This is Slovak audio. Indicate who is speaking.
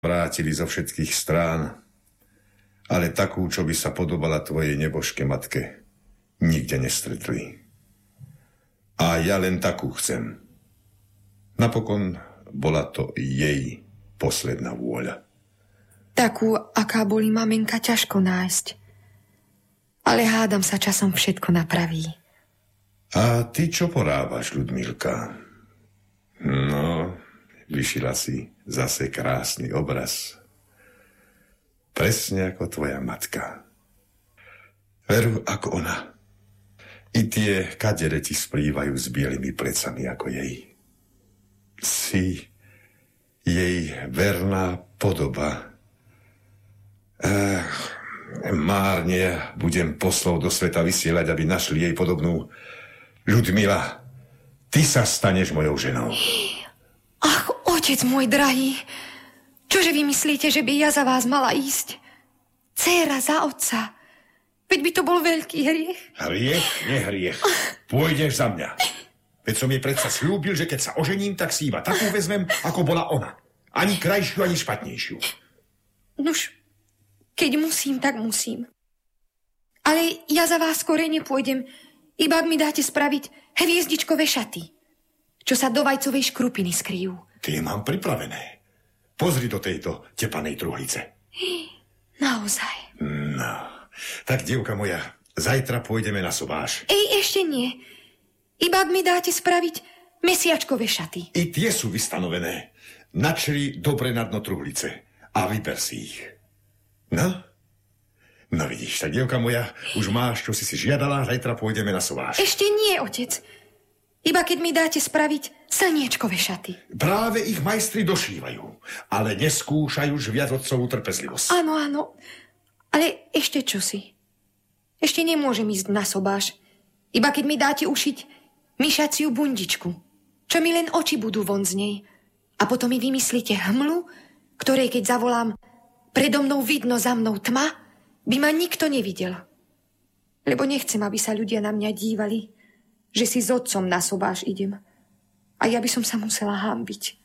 Speaker 1: vrátili zo všetkých strán, ale takú, čo by sa podobala tvojej nebožke matke, nikde nestretli. A ja len takú chcem. Napokon bola to jej posledná vôľa.
Speaker 2: Takú, aká boli maminka, ťažko nájsť. Ale hádam sa časom všetko napraví.
Speaker 1: A ty čo porábaš, Ľudmilka? No, vyšila si zase krásny obraz. Presne ako tvoja matka. Veru ako ona. I tie kadere ti splývajú s bielými plecami ako jej. Si jej verná podoba. Márne budem poslov do sveta vysielať, aby našli jej podobnú. Ľudmila, ty sa staneš mojou ženou.
Speaker 2: Ach, otec môj drahý, čože vy myslíte, že by ja za vás mala ísť? Dcéra za otca. Veď by to bol veľký hriech.
Speaker 1: Hriech, nehriech. Pôjdeš za mňa. Veď som jej predsa slúbil, že keď sa ožením, tak si iba takú vezmem, ako bola ona. Ani krajšiu, ani špatnejšiu.
Speaker 2: Nuž, keď musím, tak musím. Ale ja za vás skorej nepôjdem, iba ak mi dáte spraviť hviezdičkové šaty, čo sa do vajcovej škrupiny skryjú.
Speaker 1: Tie mám pripravené. Pozri do tejto tepanej truhlice.
Speaker 2: Naozaj.
Speaker 1: No, tak, dievka moja, zajtra pôjdeme na sobáš.
Speaker 2: Ešte nie. Iba ak mi dáte spraviť mesiačkové šaty.
Speaker 1: I tie sú vystanovené. Načri dobre na dno truhlice a vyber si ich. No? No vidíš, tak, dievka moja, už máš, čo si žiadala, zajtra pôjdeme na sobáš.
Speaker 2: Ešte nie, otec. Iba keď mi dáte spraviť slniečkové šaty.
Speaker 1: Práve ich majstri došívajú, ale neskúšajú už viac otcovú trpezlivosť.
Speaker 2: Áno, áno. Ale ešte čosi. Ešte nemôžem ísť na sobáš. Iba keď mi dáte ušiť myšaciu bundičku, čo mi len oči budú von z nej. A potom mi vymyslíte hmlu, ktorej keď zavolám predo mnou vidno, za mnou tma, by ma nikto nevidel. Lebo nechcem, aby sa ľudia na mňa dívali, že si s otcom na sobáš idem. A ja by som sa musela hanbiť.